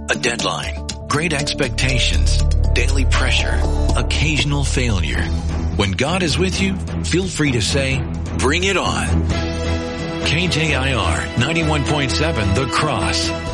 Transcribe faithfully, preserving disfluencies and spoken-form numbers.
a deadline, great expectations, daily pressure, occasional failure. When God is with you, feel free to say, bring it on. K J I R ninety-one point seven The Cross.